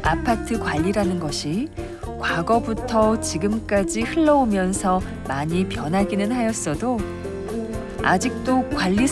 아파트 관리라는 것이 과거부터 지금까지 흘러오면서 많이 변하기는 하였어도 아직도 관리